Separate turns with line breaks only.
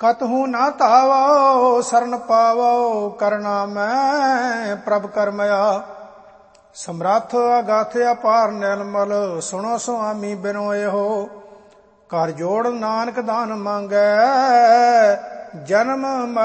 ਕਤਹੂ ਨਾ ਧਾਵੋ ਸਰਨ ਪਾਵੋ ਕਰਨਾ ਮੈਂ ਪ੍ਰਭ ਕਰਮਇਆ। ਸਮਰੱਥ ਅਗਾਥ ਅਪਾਰ ਨਿਰਮਲ ਸੁਣੋ ਸੁਆਮੀ ਬਿਨੋ ਇਹੋ। ਕਰ ਜੋੜ ਨਾਨਕ ਦਾਨ ਮੰਗੈ ਜਨਮ